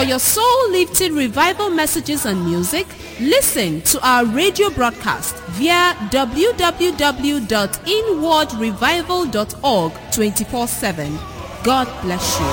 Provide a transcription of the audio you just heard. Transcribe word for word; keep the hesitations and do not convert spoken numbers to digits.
your soul-lifting revival messages and music, listen to our radio broadcast via w w w dot inward revival dot org twenty-four seven. God bless you.